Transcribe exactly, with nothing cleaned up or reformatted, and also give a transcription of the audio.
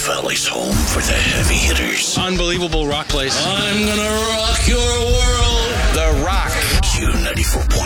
Valley's home for the heavy hitters. Unbelievable rock place. I'm gonna rock your world. The Rock. Q ninety-four point